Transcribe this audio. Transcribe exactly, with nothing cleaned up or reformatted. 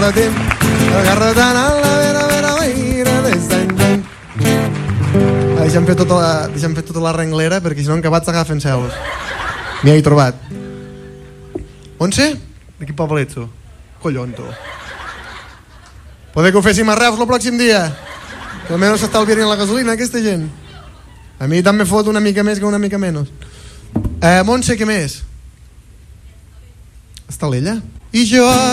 garrotín, el garrotant a la vera, vera, vera, des d'any d'any. Deixa'm fer tota la, deixa'm fer tota la renglera, perquè si no en acabat s'agafen celos. M'hi he trobat. Montse? De quin poble ets tu? Collons, tu. Poder que ho féssim a Reus el pròxim dia. Que almenys s'estalviarien la gasolina, aquesta gent. A mi també fot una mica més que una mica menys. Eh, Montse, què més? Està l'ella? I jo